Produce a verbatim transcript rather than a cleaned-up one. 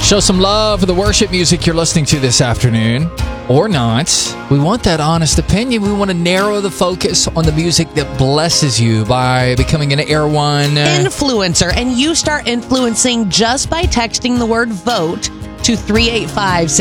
Show some love for the worship music you're listening to this afternoon, or not. We want that honest opinion. We want to narrow the focus on the music that blesses you by becoming an Air One influencer. And you start influencing just by texting the word vote to three eight five